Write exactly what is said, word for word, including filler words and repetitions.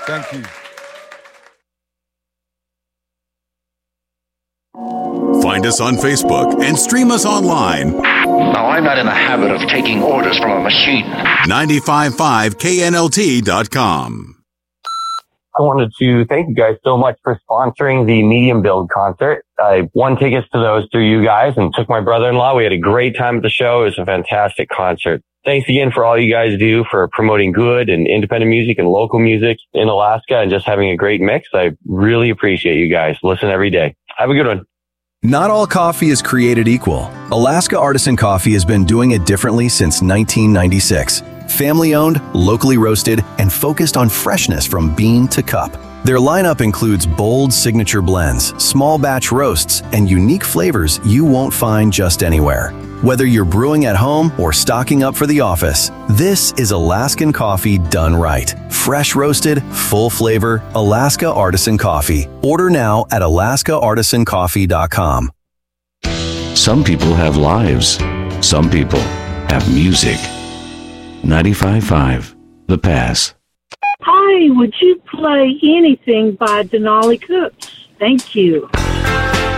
Thank you. Find us on Facebook and stream us online. Now, I'm not in the habit of taking orders from a machine. nine five five K N L T dot com. I wanted to thank you guys so much for sponsoring the Medium Build concert. I won tickets to those through you guys and took my brother-in-law. We had a great time at the show. It was a fantastic concert. Thanks again for all you guys do for promoting good and independent music and local music in Alaska and just having a great mix. I really appreciate you guys. Listen every day. Have a good one. Not all coffee is created equal. Alaska Artisan Coffee has been doing it differently since nineteen ninety-six. Family-owned, locally roasted, and focused on freshness from bean to cup. Their lineup includes bold signature blends, small batch roasts, and unique flavors you won't find just anywhere. Whether you're brewing at home or stocking up for the office, this is Alaskan coffee done right. Fresh roasted, full flavor, Alaska Artisan Coffee. Order now at alaska artisan coffee dot com. Some people have lives. Some people have music. ninety-five point five The Pass. Hi, would you play anything by Denali Cooks? Thank you.